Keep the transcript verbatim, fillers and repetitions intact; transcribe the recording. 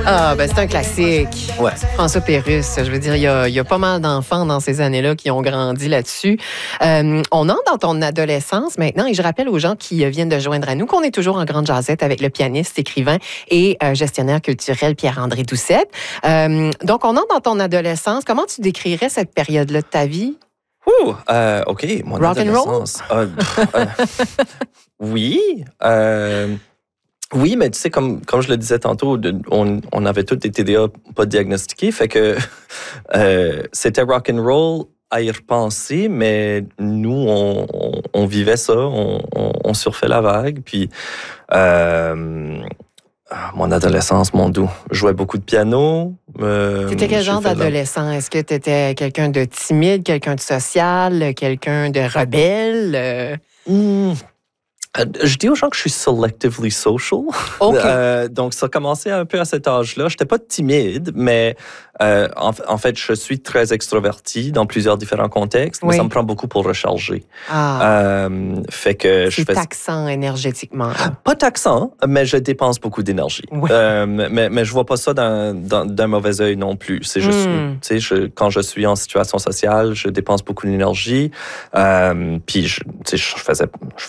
Ah, ben c'est un classique. Ouais. François Pérusse, je veux dire, il y a, il y a pas mal d'enfants dans ces années-là qui ont grandi là-dessus. Euh, on entre dans ton adolescence maintenant et je rappelle aux gens qui viennent de joindre à nous qu'on est toujours en grande jasette avec le pianiste, écrivain et euh, gestionnaire culturel Pierre-André Doucette. Euh, donc, on entre dans ton adolescence. Comment tu décrirais cette période-là de ta vie? Ouh, euh, OK, mon Rock and adolescence. Euh, euh, oui. Euh, oui, mais tu sais, comme, comme je le disais tantôt, de, on, on avait tous des T D A pas diagnostiqués, fait que euh, c'était rock and roll à y repenser, mais nous, on, on, on vivait ça, on, on, on surfait la vague, puis euh, mon adolescence, mon doux, je jouais beaucoup de piano. Euh, T'étais quel j'ai genre fait de la- d'adolescent? Est-ce que t'étais quelqu'un de timide, quelqu'un de social, quelqu'un de rebelle? Euh, Hmm. Euh, Je dis aux gens que je suis selectively social. OK. Euh, donc, ça a commencé un peu à cet âge-là. Je n'étais pas timide, mais euh, en, en fait, je suis très extroverti dans plusieurs différents contextes, mais Oui. ça me prend beaucoup pour recharger. Ah, Euh, fait que je c'est fais taxant énergétiquement. pas taxant, mais je dépense beaucoup d'énergie. Oui. Euh, mais, mais je vois pas ça d'un, d'un, d'un mauvais œil non plus. C'est juste, Mm. tu sais, je, quand je suis en situation sociale, je dépense beaucoup d'énergie. Euh, puis, je, tu sais, je faisais, je